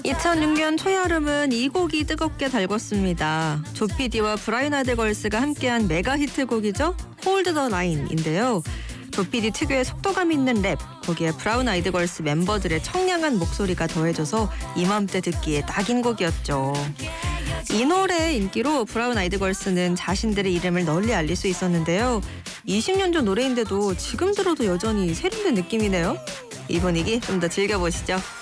2006년 초여름은 이 곡이 뜨겁게 달궜습니다. 조피디와 브라이언 아이드 걸스가 함께한 메가 히트곡이죠. 홀드 더 라인인데요. 조피디 특유의 속도감 있는 랩, 거기에 브라운 아이드 걸스 멤버들의 청량한 목소리가 더해져서 이맘때 듣기에 딱인 곡이었죠. 이 노래의 인기로 브라운 아이드 걸스는 자신들의 이름을 널리 알릴 수 있었는데요. 20년 전 노래인데도 지금 들어도 여전히 세련된 느낌이네요. 이 분위기 좀 더 즐겨보시죠.